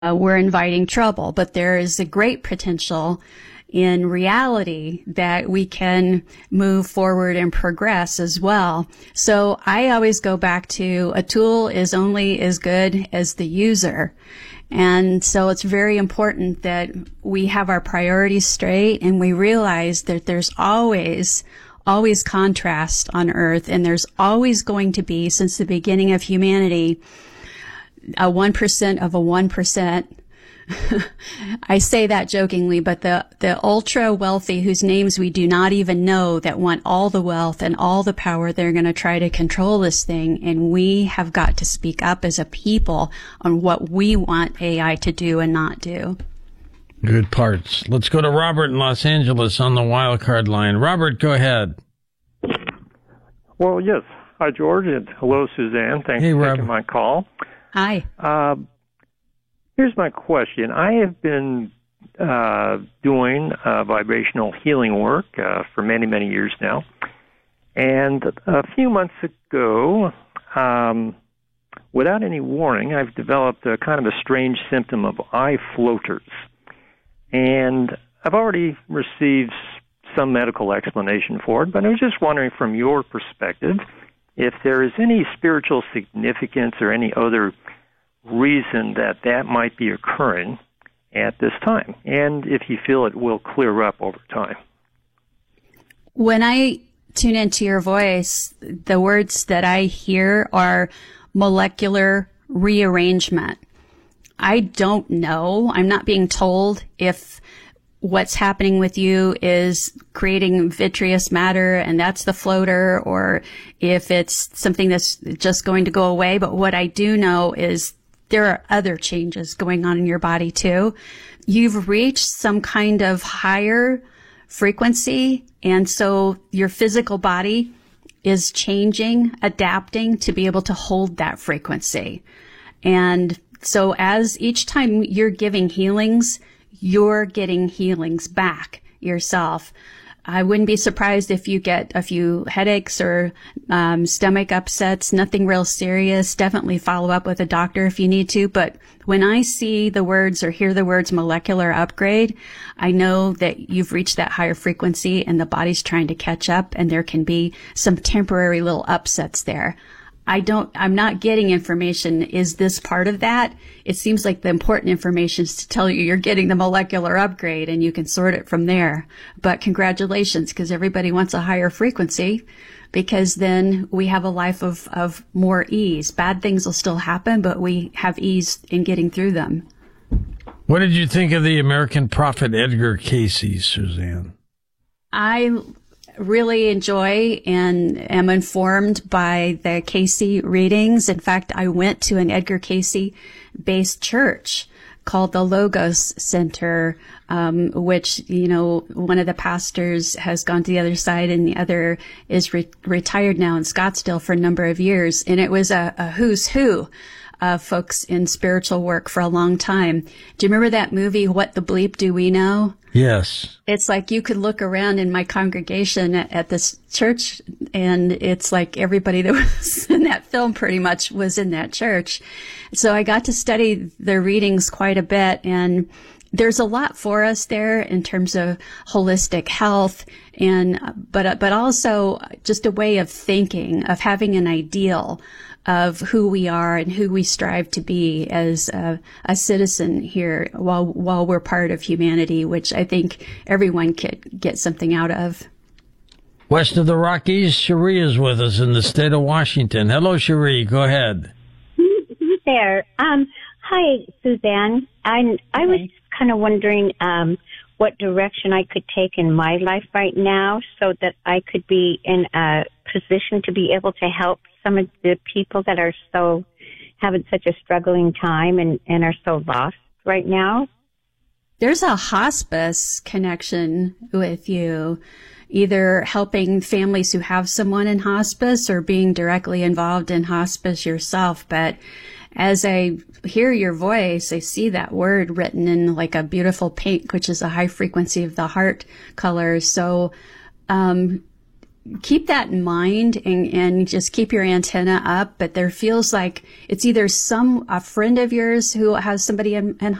we're inviting trouble. But there is a great potential in reality that we can move forward and progress as well. So I always go back to a tool is only as good as the user. And so it's very important that we have our priorities straight and we realize that there's always contrast on earth, and there's always going to be, since the beginning of humanity, a 1% of a 1%. I say that jokingly, but the ultra wealthy whose names we do not even know, that want all the wealth and all the power, they're going to try to control this thing. And we have got to speak up as a people on what we want AI to do and not do. Good parts. Let's go to Robert in Los Angeles on the wild card line. Robert, go ahead. Well, yes. Hi, George, and hello, Suzanne. Thanks for taking my call. Hi. Here's my question. I have been doing vibrational healing work for many, many years now. And a few months ago, without any warning, I've developed a kind of a strange symptom of eye floaters. And I've already received some medical explanation for it, but I was just wondering from your perspective if there is any spiritual significance or any other reason that might be occurring at this time, and if you feel it will clear up over time. When I tune into your voice, the words that I hear are molecular rearrangement. I don't know. I'm not being told if what's happening with you is creating vitreous matter and that's the floater, or if it's something that's just going to go away. But what I do know is there are other changes going on in your body too. You've reached some kind of higher frequency, and so your physical body is changing, adapting to be able to hold that frequency. And so as each time you're giving healings, you're getting healings back yourself. I wouldn't be surprised if you get a few headaches or stomach upsets, nothing real serious. Definitely follow up with a doctor if you need to. But when I see the words or hear the words molecular upgrade, I know that you've reached that higher frequency and the body's trying to catch up, and there can be some temporary little upsets there. I'm not getting information. Is this part of that? It seems like the important information is to tell you you're getting the molecular upgrade and you can sort it from there. But congratulations, because everybody wants a higher frequency, because then we have a life of more ease. Bad things will still happen, but we have ease in getting through them. What did you think of the American prophet Edgar Cayce, Suzanne? I really enjoy and am informed by the Cayce readings. In fact, I went to an Edgar Cayce-based church called the Logos Center, which, one of the pastors has gone to the other side and the other is retired now in Scottsdale for a number of years. And it was a who's who of folks in spiritual work for a long time. Do you remember that movie, What the Bleep Do We Know? Yes. It's like you could look around in my congregation at this church, and it's like everybody that was in that film pretty much was in that church. So I got to study their readings quite a bit, and there's a lot for us there in terms of holistic health, but also just a way of thinking, of having an ideal of who we are and who we strive to be as a citizen here while we're part of humanity, which I think everyone could get something out of. West of the Rockies, Cherie is with us in the state of Washington. Hello, Cherie. Go ahead. Who's there? Hi, Suzanne. I was kind of wondering what direction I could take in my life right now so that I could be in a position to be able to help some of the people that are having such a struggling time and are so lost right now. There's a hospice connection with you, either helping families who have someone in hospice or being directly involved in hospice yourself. But as I hear your voice, I see that word written in like a beautiful pink, which is a high frequency of the heart color. So, keep that in mind and just keep your antenna up. But there feels like it's either a friend of yours who has somebody in